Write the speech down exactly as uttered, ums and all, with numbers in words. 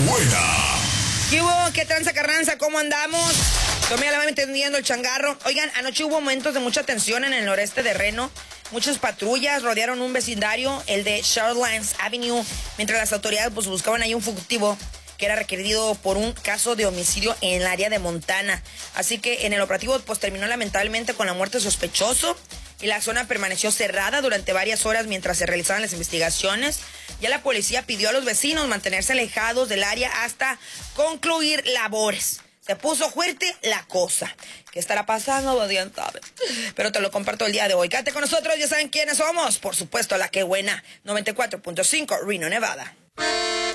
buena. ¿Qué hubo? ¿Qué tranza, Carranza? ¿Cómo andamos? Tomé la va entendiendo el changarro. Oigan, anoche hubo momentos de mucha tensión en el noreste de Reno. Muchas patrullas rodearon un vecindario, el de Charlotte Avenue, mientras las autoridades pues, buscaban ahí un fugitivo que era requerido por un caso de homicidio en el área de Montana. Así que en el operativo pues terminó lamentablemente con la muerte de sospechoso y la zona permaneció cerrada durante varias horas mientras se realizaban las investigaciones. Ya la policía pidió a los vecinos mantenerse alejados del área hasta concluir labores. Se puso fuerte la cosa. ¿Qué estará pasando? Dios sabe. Pero te lo comparto el día de hoy. Quédate con nosotros, ya saben quiénes somos. Por supuesto, la que buena. noventa y cuatro punto cinco, Reno, Nevada.